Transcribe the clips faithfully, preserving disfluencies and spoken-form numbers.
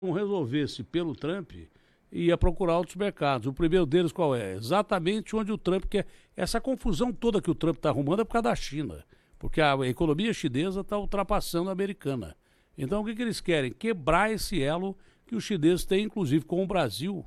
não resolvesse pelo Trump, ia procurar outros mercados. O primeiro deles qual é? Exatamente onde o Trump quer. Essa confusão toda que o Trump está arrumando é por causa da China, porque a economia chinesa está ultrapassando a americana. Então o que, que eles querem? Quebrar esse elo que os chineses têm, inclusive, com o Brasil.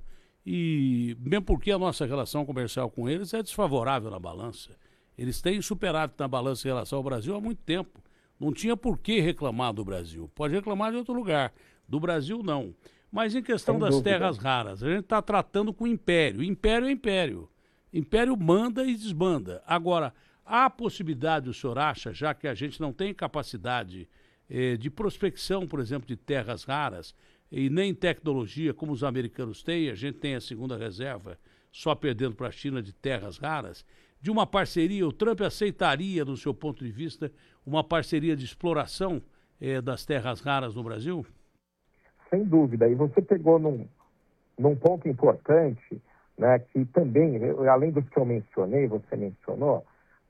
E mesmo porque a nossa relação comercial com eles é desfavorável na balança. Eles têm superávit na balança em relação ao Brasil há muito tempo. Não tinha por que reclamar do Brasil. Pode reclamar de outro lugar. Do Brasil, não. Mas em questão Sem das dúvida. terras raras, a gente está tratando com império. Império é império. Império manda e desbanda. Agora, há possibilidade, o senhor acha, já que a gente não tem capacidade eh, de prospecção, por exemplo, de terras raras, e nem tecnologia como os americanos têm, a gente tem a segunda reserva, só perdendo para a China de terras raras, de uma parceria, o Trump aceitaria, do seu ponto de vista, uma parceria de exploração eh, das terras raras no Brasil? Sem dúvida. E você pegou num, num ponto importante, né, que também, além dos que eu mencionei, você mencionou,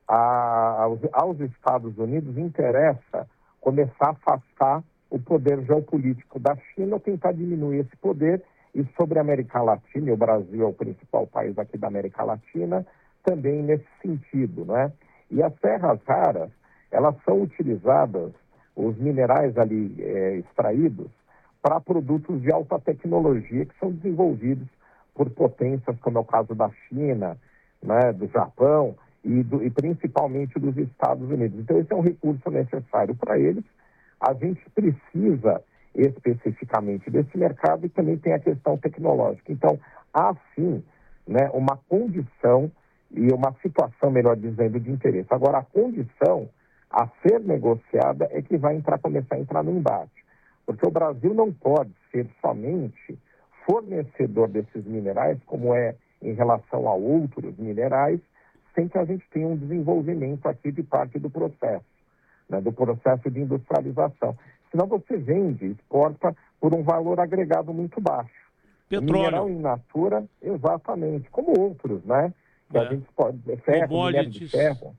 a, aos, aos Estados Unidos interessa começar a afastar o poder geopolítico da China, tentar diminuir esse poder, e sobre a América Latina, e o Brasil é o principal país aqui da América Latina, também nesse sentido, né? E as terras raras, elas são utilizadas, os minerais ali é, extraídos, para produtos de alta tecnologia que são desenvolvidos por potências, como é o caso da China, né, do Japão e, do, e principalmente dos Estados Unidos. Então, esse é um recurso necessário para eles. A gente precisa especificamente desse mercado e também tem a questão tecnológica. Então, há sim, né, uma condição e uma situação, melhor dizendo, de interesse. Agora, a condição a ser negociada é que vai entrar, começar a entrar no embate. Porque o Brasil não pode ser somente fornecedor desses minerais, como é em relação a outros minerais, sem que a gente tenha um desenvolvimento aqui de parte do processo, né, do processo de industrialização. Senão você vende, exporta por um valor agregado muito baixo. Petróleo. O mineral in natura, exatamente, como outros, né? Que É. a gente pode, ferro, minério de ferro.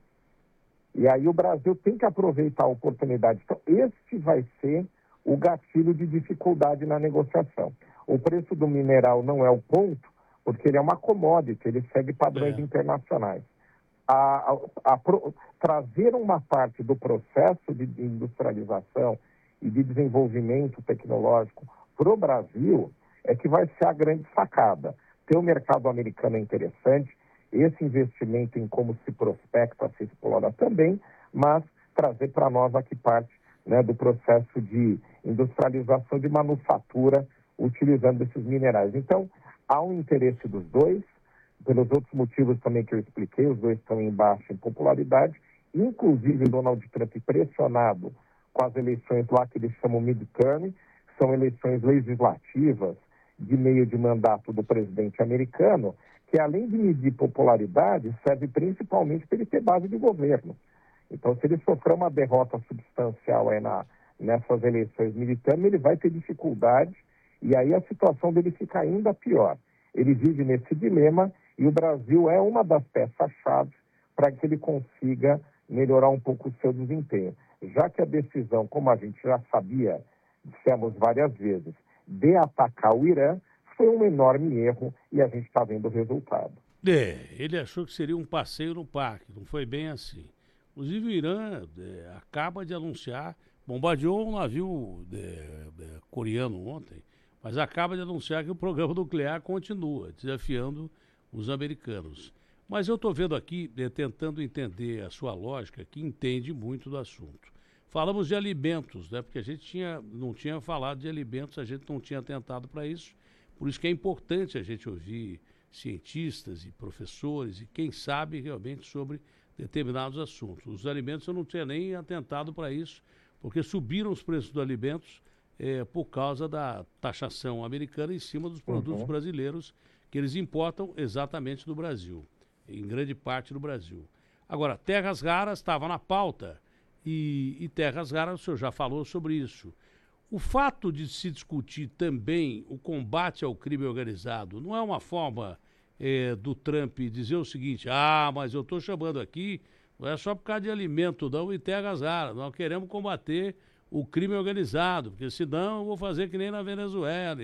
E aí o Brasil tem que aproveitar a oportunidade. Então, este vai ser o gatilho de dificuldade na negociação. O preço do mineral não é o ponto, porque ele é uma commodity, ele segue padrões É. internacionais. A, a, a pro, trazer uma parte do processo de industrialização e de desenvolvimento tecnológico para o Brasil é que vai ser a grande sacada. Ter o mercado americano é interessante, esse investimento em como se prospecta, se explora também, mas trazer para nós aqui parte, né, do processo de industrialização de manufatura utilizando esses minerais. Então, há um interesse dos dois, pelos outros motivos também que eu expliquei, os dois estão em baixa em popularidade, inclusive o Donald Trump pressionado com as eleições lá que eles chamam midterm, que são eleições legislativas de meio de mandato do presidente americano, que além de medir popularidade, serve principalmente para ele ter base de governo. Então, se ele sofrer uma derrota substancial aí na, nessas eleições militares, ele vai ter dificuldade e aí a situação dele fica ainda pior. Ele vive nesse dilema e o Brasil é uma das peças-chave para que ele consiga melhorar um pouco o seu desempenho. Já que a decisão, como a gente já sabia, dissemos várias vezes, de atacar o Irã, foi um enorme erro e a gente está vendo o resultado. É, ele achou que seria um passeio no parque, não foi bem assim. Inclusive o Irã é, acaba de anunciar, bombardeou um navio é, é, coreano ontem, mas acaba de anunciar que o programa nuclear continua, desafiando os americanos. Mas eu estou vendo aqui, é, tentando entender a sua lógica, que entende muito do assunto. Falamos de alimentos, né? Porque a gente tinha, não tinha falado de alimentos, a gente não tinha atentado para isso. Por isso que é importante a gente ouvir cientistas e professores e quem sabe realmente sobre determinados assuntos. Os alimentos eu não tinha nem atentado para isso, porque subiram os preços dos alimentos é, por causa da taxação americana em cima dos produtos Uhum. brasileiros que eles importam exatamente do Brasil, em grande parte do Brasil. Agora, terras raras estava na pauta e, e terras raras, o senhor já falou sobre isso. O fato de se discutir também o combate ao crime organizado não é uma forma é, do Trump dizer o seguinte: ah, mas eu estou chamando aqui, não é só por causa de alimento não e terras raras, nós queremos combater o crime organizado, porque senão eu vou fazer que nem na Venezuela.